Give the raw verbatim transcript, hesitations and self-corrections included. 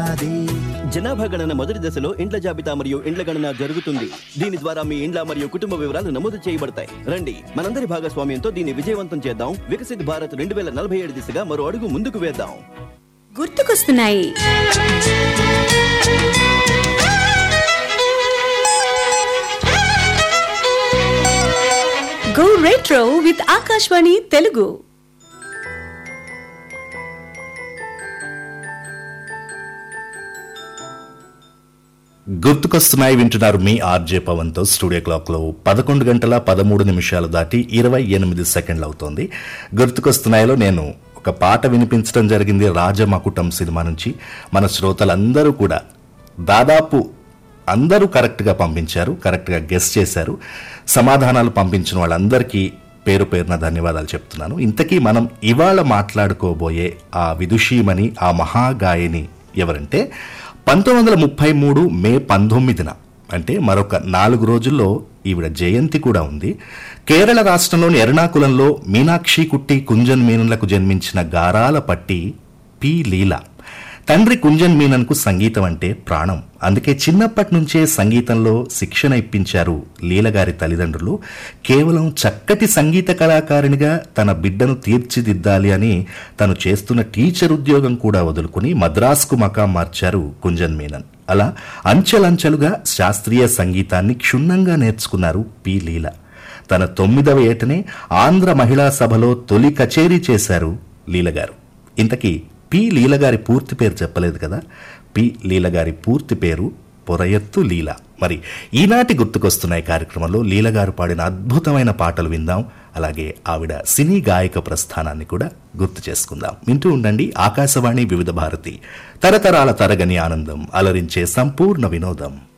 జనాభా గణన మొదటి దశలో ఇండ్ల జాబితా మరియు ఇండ్ల గణన జరుగుతుంది. దీని ద్వారా మీ ఇండ్ల మరియు కుటుంబ వివరాలు నమోదు చేయబడతాయి. రండి మనందరి భాగస్వామ్యంతో దీన్ని విజయవంతం చేద్దాం. వికసిత్ భారత్ రెండు వేల నలభై ఏడు దిశగా మరో అడుగు ముందుకు వేద్దాం. గుర్తుకొస్తున్నాయి. Go retro with Akashvani Telugu. గుర్తుకొస్తున్నాయి వింటున్నారు మీ ఆర్జే పవన్తో. స్టూడియో క్లాక్లో పదకొండు గంటల పదమూడు నిమిషాలు దాటి ఇరవై ఎనిమిది సెకండ్లు అవుతోంది. గుర్తుకొస్తున్నాయిలో నేను ఒక పాట వినిపించడం జరిగింది రాజమకుటం సినిమా నుంచి. మన శ్రోతలందరూ కూడా దాదాపు అందరూ కరెక్ట్గా పంపించారు, కరెక్ట్గా గెస్ చేశారు. సమాధానాలు పంపించిన వాళ్ళందరికీ పేరు పేరున ధన్యవాదాలు చెప్తున్నాను. ఇంతకీ మనం ఇవాళ మాట్లాడుకోబోయే ఆ విదుషీమణి, ఆ మహాగాయని ఎవరంటే పంతొమ్మిది వందల ముప్పై మూడు మే పంతొమ్మిదిన అంటే మరొక నాలుగు రోజుల్లో ఈవిడ జయంతి కూడా ఉంది. కేరళ రాష్ట్రంలోని ఎర్నాకులంలో మీనాక్షి కుట్టి కుంజన్ మీనన్లకు జన్మించిన గారాల పట్టి పి లీల. తండ్రి కుంజన్ మీనన్కు సంగీతం అంటే ప్రాణం. అందుకే చిన్నప్పటి నుంచే సంగీతంలో శిక్షణ ఇప్పించారు లీలగారి తల్లిదండ్రులు. కేవలం చక్కటి సంగీత కళాకారిణిగా తన బిడ్డను తీర్చిదిద్దాలి అని తను చేస్తున్న టీచర్ ఉద్యోగం కూడా వదులుకుని మద్రాసుకు మకాం మార్చారు కుంజన్ మీనన్. అలా అంచెలంచెలుగా శాస్త్రీయ సంగీతాన్ని క్షుణ్ణంగా నేర్చుకున్నారు పి లీల. తన తొమ్మిదవ ఏటనే ఆంధ్ర మహిళా సభలో తొలి కచేరీ చేశారు లీలగారు. ఇంతకీ పి లీలగారి పూర్తి పేరు చెప్పలేదు కదా. పి లీలగారి పూర్తి పేరు పొరయత్తు లీల. మరి ఈనాటి గుర్తుకొస్తున్నాయి కార్యక్రమంలో లీలగారు పాడిన అద్భుతమైన పాటలు విందాం. అలాగే ఆవిడ సినీ గాయక ప్రస్థానాన్ని కూడా గుర్తు చేసుకుందాం. వింటూ ఉండండి ఆకాశవాణి వివిధ భారతి, తరతరాల తరగని ఆనందం, అలరించే సంపూర్ణ వినోదం.